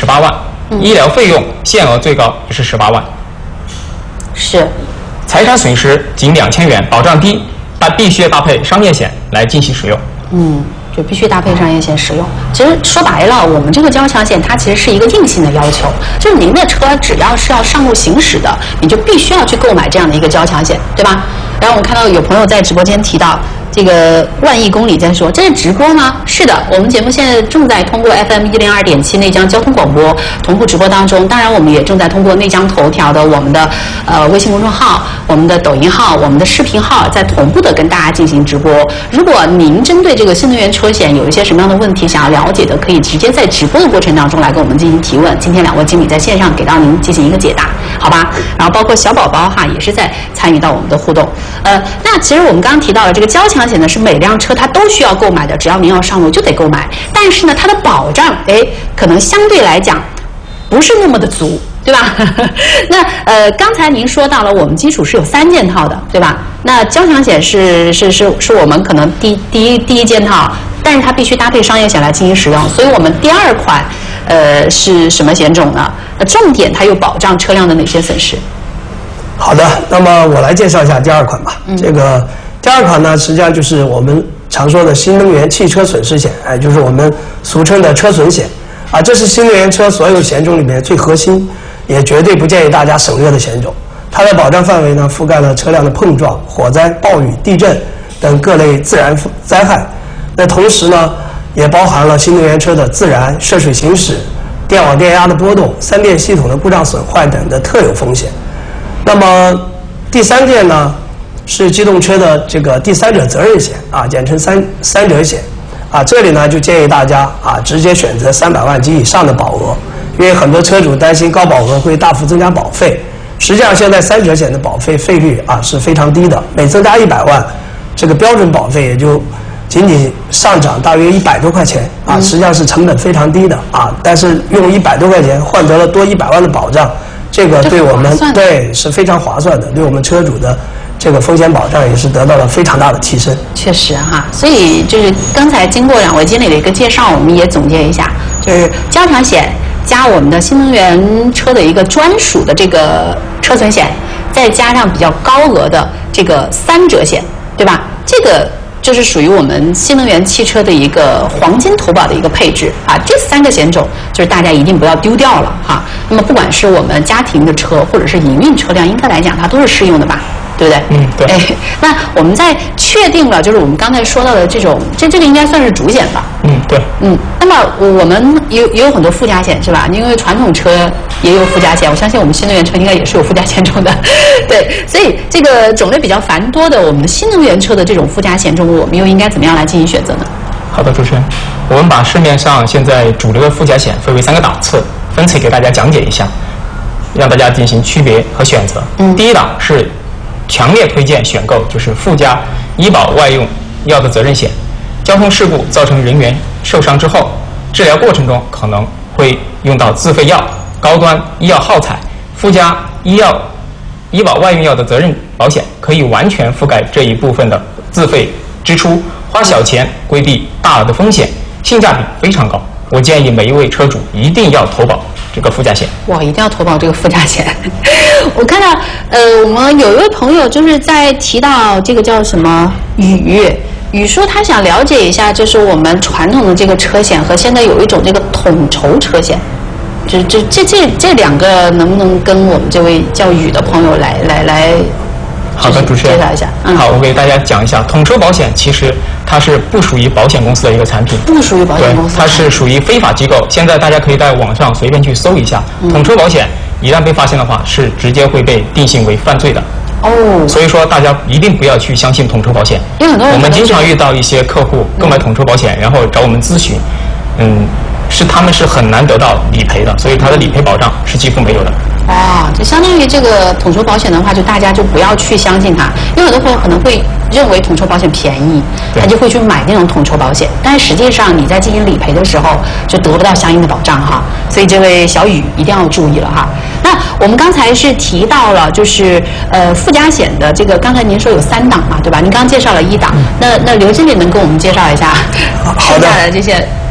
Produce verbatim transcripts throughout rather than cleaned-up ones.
八万，嗯、医疗费用限额最高也是十八万。 是。 财产损失仅两千元，保障低，但必须搭配商业险来进行使用。 嗯。就必须搭配商业险使用。其实说白了，我们这个交强险它其实是一个硬性的要求，就是您的车只要是要上路行驶的，你就必须要去购买这样的一个交强险，对吧？然后我们看到有朋友在直播间提到，这个万亿公里在说，这是直播吗？是的，我们节目现在正在通过 F M 一零二点七内江交通广播同步直播当中，当然我们也正在通过内江头条的我们的呃微信公众号、我们的抖音号、我们的视频号，在同步的跟大家进行直播。如果您针对这个新能源车险有一些什么样的问题想要了解的，可以直接在直播的过程当中来跟我们进行提问。今天两位经理在线上给到您进行一个解答，好吧？然后包括小宝宝哈也是在参与到我们的互动。呃，那其实我们刚刚提到了这个交强险呢，是每辆车它都需要购买的，只要您要上路就得购买。但是呢，它的保障，哎，可能相对来讲不是那么的足，对吧？那呃，刚才您说到了，我们基础是有三件套的，对吧？那交强险是是是是我们可能第第一第一件套，但是它必须搭配商业险来进行使用。所以我们第二款呃是什么险种呢？呃，重点它有保障车辆的哪些损失？ 好的，那么我来介绍一下第二款吧。嗯、这个第二款呢，实际上就是我们常说的新能源汽车损失险，哎，就是我们俗称的车损险啊。这是新能源车所有险种里面最核心，也绝对不建议大家省略的险种。它的保障范围呢，覆盖了车辆的碰撞、火灾、暴雨、地震等各类自然灾害。那同时呢，也包含了新能源车的自燃、涉水行驶、电网电压的波动、三电系统的故障损坏等的特有风险。那么第三件呢，是机动车的这个第三者责任险啊，简称三三者险啊。这里呢就建议大家啊直接选择三百万及以上的保额，因为很多车主担心高保额会大幅增加保费。实际上现在三者险的保费费率啊是非常低的，每增加一百万，这个标准保费也就仅仅上涨大约一百多块钱啊，实际上是成本非常低的啊。但是用一百多块钱换得了多一百万的保障。这个对我们对是非常划算的，对我们车主的这个风险保障也是得到了非常大的提升。 确实哈，所以就是刚才经过两位经理的一个介绍，我们也总结一下，就是交强险加我们的新能源车的一个专属的这个车损险，再加上比较高额的这个三者险，对吧？这个就是属于我们新能源汽车的一个黄金投保的一个配置啊，这三个险种就是大家一定不要丢掉了哈。那么不管是我们家庭的车或者是营运车辆，应该来讲它都是适用的吧，对不对？ 嗯，对。 哎，那我们在确定了就是我们刚才说到的这种，这这个应该算是主险吧？ 嗯，对。 嗯，那么我们也也有很多附加险是吧？因为传统车也有附加险，我相信我们新能源车应该也是有附加险种的。对，所以这个种类比较繁多的我们的新能源车的这种附加险种，我们又应该怎么样来进行选择呢？ 好的，主持人，我们把市面上现在主流的附加险分为三个档次，分次给大家讲解一下，让大家进行区别和选择。嗯，第一档是强烈推荐选购，就是附加医保外用药的责任险。交通事故造成人员受伤之后，治疗过程中可能会用到自费药、高端医药耗材，附加医药医保外用药的责任保险，可以完全覆盖这一部分的自费支出，花小钱规避大额的风险，性价比非常高。我建议每一位车主一定要投保这个附加险。 哇，一定要投保这个附加险。我看到呃，我们有一位朋友就是在提到这个叫什么雨雨说他想了解一下，就是我们传统的这个车险和现在有一种这个统筹车险，这这这这这两个能不能跟我们这位叫雨的朋友来来来？ 好的，主持人， 介绍一下。 嗯，好，我给大家讲一下，统筹保险其实它是不属于保险公司的一个产品， 不属于保险公司， 它是属于非法机构。现在大家可以在网上随便去搜一下，嗯、统筹保险一旦被发现的话，是直接会被定性为犯罪的。哦，所以说大家一定不要去相信统筹保险。 因为很多人我们经常遇到一些客户购买统筹保险，嗯、然后找我们咨询，嗯，是他们是很难得到理赔的，所以它的理赔保障是几乎没有的。 哦，就相当于这个统筹保险的话，就大家就不要去相信它，因为很多朋友可能会认为统筹保险便宜，他就会去买那种统筹保险，但是实际上你在进行理赔的时候就得不到相应的保障哈，所以这位小雨一定要注意了哈。那我们刚才是提到了就是呃附加险的这个，刚才您说有三档嘛，对吧？您刚介绍了一档，那那刘经理能跟我们介绍一下剩下的这些？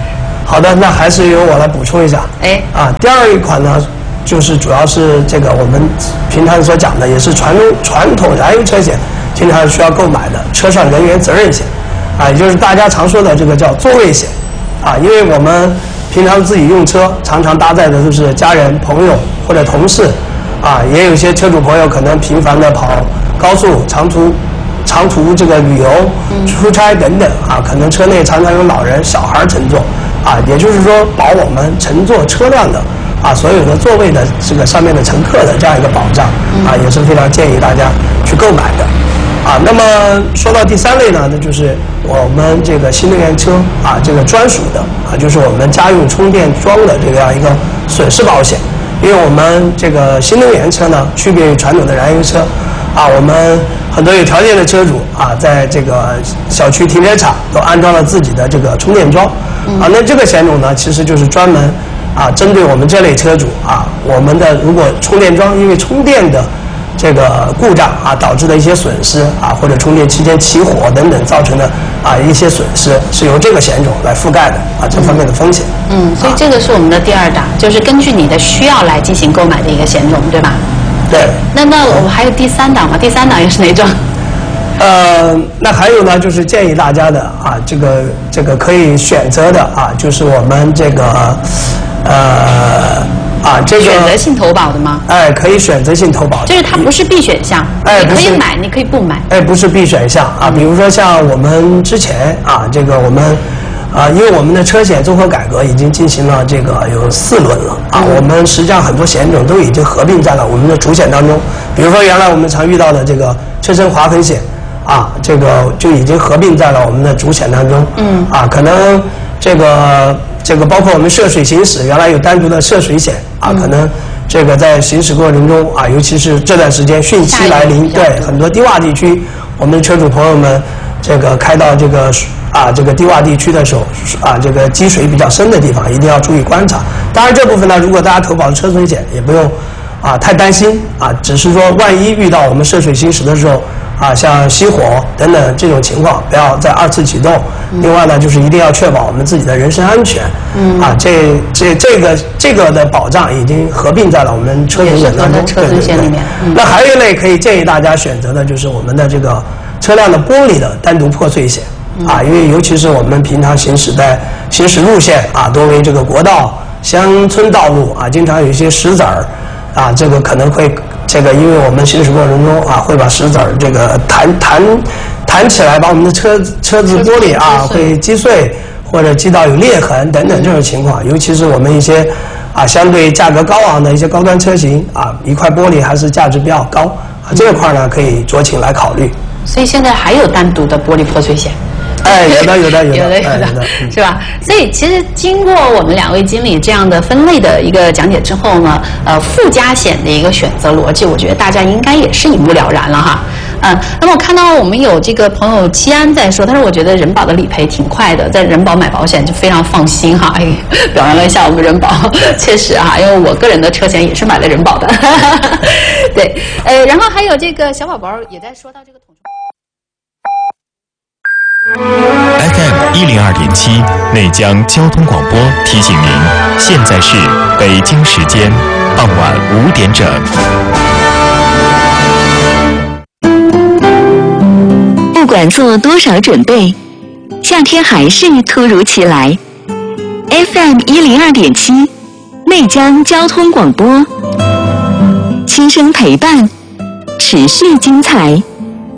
好的，那还是由我来补充一下。 哎， 啊，第二一款呢，就是主要是这个我们平常所讲的，也是传统传统燃油车险经常需要购买的车上人员责任险，啊，也就是大家常说的这个叫座位险，啊，因为我们平常自己用车，常常搭载的都是家人、朋友或者同事，啊，也有一些车主朋友可能频繁的跑高速、长途、长途这个旅游、出差等等，啊，可能车内常常有老人、小孩乘坐，啊，也就是说保我们乘坐车辆的啊所有的座位的这个上面的乘客的这样一个保障，啊，也是非常建议大家去购买的。啊，那么说到第三类呢，那就是我们这个新能源车啊，这个专属的啊，就是我们家用充电桩的这样一个损失保险。因为我们这个新能源车呢，区别于传统的燃油车，啊，我们很多有条件的车主啊，在这个小区停车场都安装了自己的这个充电桩，啊，那这个险种呢，其实就是专门啊，针对我们这类车主啊，我们的如果充电桩因为充电的这个故障啊导致的一些损失啊，或者充电期间起火等等造成的啊一些损失，是由这个险种来覆盖的啊这方面的风险。 嗯，所以这个是我们的第二档，就是根据你的需要来进行购买的一个险种，对吧？ 对。 那那我们还有第三档吗？第三档又是哪种？ 呃，那还有呢，就是建议大家的啊，这个这个可以选择的啊，就是我们这个呃。啊，这个选择性投保的吗？ 哎，可以选择性投保， 就是它不是必选项， 哎， 你可以买，你可以不买。 哎，不是必选项啊，比如说像我们之前啊，这个我们啊，因为我们的车险综合改革已经进行了这个有四轮了啊，我们实际上很多险种都已经合并在了我们的主险当中，比如说原来我们常遇到的这个车身划痕险啊，这个就已经合并在了我们的主险当中。嗯，啊，可能这个。这个包括我们涉水行驶，原来有单独的涉水险啊，可能这个在行驶过程中啊，尤其是这段时间汛期来临，对很多低洼地区，我们的车主朋友们，这个开到这个啊这个低洼地区的时候啊，这个积水比较深的地方，一定要注意观察。当然这部分呢，如果大家投保车损险，也不用啊太担心啊，只是说万一遇到我们涉水行驶的时候。啊，像熄火等等这种情况，不要再二次启动。嗯、另外呢，就是一定要确保我们自己的人身安全。嗯，啊，这这这个这个的保障已经合并在了我们车损险当中。 车损险里面。嗯、 那还有一类可以建议大家选择的，就是我们的这个车辆的玻璃的单独破碎险。嗯、啊，因为尤其是我们平常行驶在行驶路线啊，多为这个国道、乡村道路啊，经常有一些石子儿啊，这个可能会。这个，因为我们行驶过程中啊，会把石子儿这个弹弹弹起来，把我们的车车子玻璃啊会击碎，或者击到有裂痕等等这种情况。尤其是我们一些啊相对价格高昂的一些高端车型啊，一块玻璃还是价值比较高啊，这块呢可以酌情来考虑。 所以现在还有单独的玻璃破碎险。 哎，有的有的有的有的有的，有的是吧？所以其实经过我们两位经理这样的分类的一个讲解之后呢，呃，附加险的一个选择逻辑，我觉得大家应该也是一目了然了哈。嗯，那么我看到我们有这个朋友七安在说，他说我觉得人保的理赔挺快的，在人保买保险就非常放心哈。哎，表扬了一下我们人保，确实哈，因为我个人的车险也是买了人保的。对，呃，然后还有这个小宝宝也在说到这个统筹。 F M 一零二点七内江交通广播提醒您，现在是北京时间傍晚五点整。 不管做多少准备，夏天还是突如其来。F M 一零二点七内江交通广播，轻声陪伴，持续精彩。